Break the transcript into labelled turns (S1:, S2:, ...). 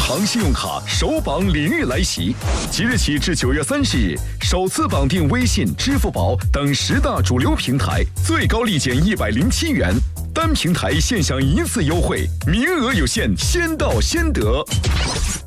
S1: 行信用卡首绑领日来袭，即日起至9月30日，首次绑定微信、支付宝等10大主流平台，最高立减107元，单平台现享一次优惠，名额有限，先到先得。